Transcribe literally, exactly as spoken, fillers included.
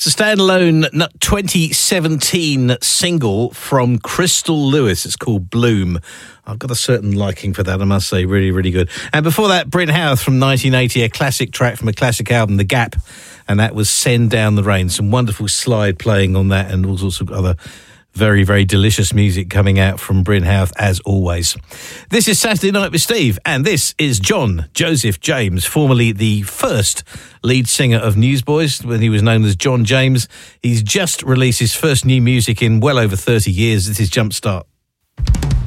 a standalone twenty seventeen single from Crystal Lewis. It's called Bloom. I've got a certain liking for that, I must say. Really, really good. And before that, Bryn Howarth from nineteen eighty, a classic track from a classic album, The Gap. And that was Send Down the Rain. Some wonderful slide playing on that and all sorts of other very, very delicious music coming out from Bryn Howarth, as always. This is Saturday Night with Steve, and this is John Joseph James, formerly the first lead singer of Newsboys, when he was known as John James. He's just released his first new music in well over thirty years. This is Jumpstart.